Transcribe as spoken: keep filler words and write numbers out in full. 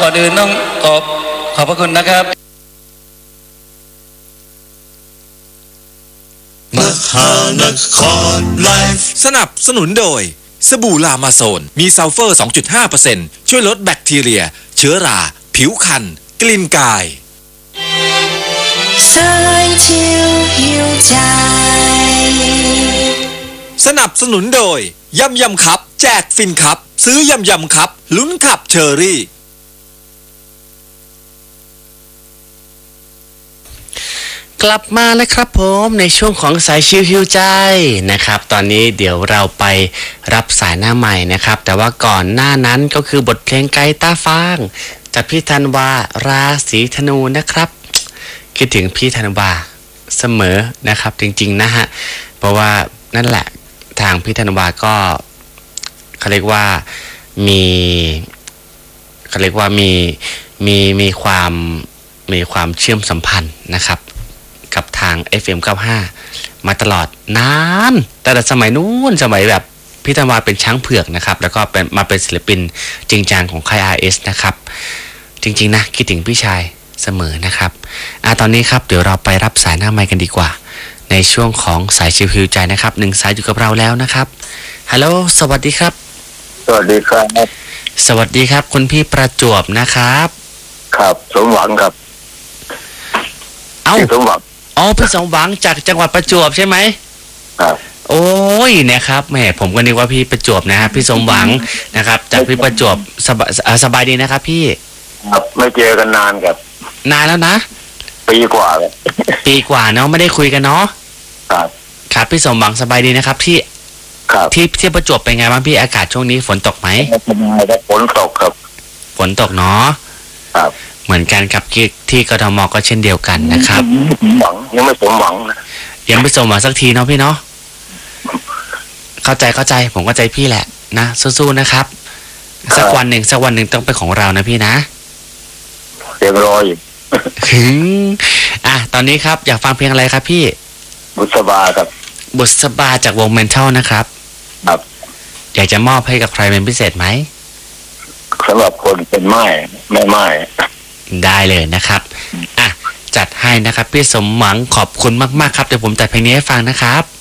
ก่อนอื่นต้องขอบขอบพระคุณนะครับมหานครไลฟ์สนับสนุนโดยสบู่ลามาโซนมีซัลเฟอร์ สองจุดห้าเปอร์เซ็นต์ ช่วยลดแบคทีเรียเชื้อราผิวคันกลิ่นกายสายชิวหิวใจสนับสนุนโดยยำยำคับแจกฟินคับซื้อยำยำคับลุ้นขับเชอรี่กลับมาแล้วครับผมในช่วงของสายชิวฮิวใจนะครับตอนนี้เดี๋ยวเราไปรับสายหน้าใหม่นะครับแต่ว่าก่อนหน้านั้นก็คือบทเพลงไก่ตาฟางจากพี่ธันวาราศีธนูนะครับคิดถึงพี่ธันวาเสมอนะครับจริงๆนะฮะเพราะว่านั่นแหละทางพี่ธันวาก็เขาเรียกว่ามีเขาเรียกว่ามีมีมีความมีความเชื่อมสัมพันธ์นะครับกับทาง เอฟ เอ็ม เก้าสิบห้า มาตลอดนานแต่สมัยนู้นสมัยแบบพี่ธันวาเป็นช้างเผือกนะครับแล้วก็เป็นมาเป็นศิลปินจริงจังของค่าย อาร์ เอส นะครับจริงๆนะคิดถึงพี่ชายเสมอนะครับอ่ะตอนนี้ครับเดี๋ยวเราไปรับสายหน้าไมค์กันดีกว่าในช่วงของสายชิวฮิวใจนะครับหนึ่งสายอยู่กับเราแล้วนะครับฮัลโหลสวัสดีครับสวัสดีครับสวัสดีครับคุณพี่ประจวบนะครับครับสมหวังครับเอ้าสมหวังอ๋อพี่สมหวังจากจังหวัดประจวบใช่ไหมครับโอ้ยนะครับแหมผมก็นึกว่าพี่ประจวบนะฮะพี่สมหวังนะครับจากพี่ประจวบสบายสบายดีนะครับพี่ครับไม่เจอกันนานครับนานแล้วนะปีกว่าเลยปีกว่าเนาะไม่ได้คุยกันเนาะครับครับพี่สมหวังสบายดีนะครับที่ครับที่ที่ประจวบเป็นไงบ้างพี่อากาศช่วงนี้ฝนตกไหมฝนตกครับฝนตกเนาะครับเหมือนกันครับที่กทมก็เช่นเดียวกันนะครับหวังยังไม่สมหวังนะยังไม่สมหวังสักทีเนาะพี่เนาะเข้าใจเข้าใจผมเข้าใจพี่แหละนะสู้ๆนะครับสักวันหนึ่งสักวันหนึ่งต้องเป็นของเรานะพี่นะเรียบร้อยอ่ะตอนนี้ครับอยากฟังเพลงอะไรครับพี่บุษบาครับบุษบาจากวงเมนทัลนะครับครับอยากจะมอบให้กับใครเป็นพิเศษไหมสำหรับคนเป็นไม้ไม่ไม้ได้เลยนะครับอ่ะจัดให้นะครับพี่สมหวังขอบคุณมากๆครับเดี๋ยวผมจัดเพลงนี้ให้ฟังนะครับ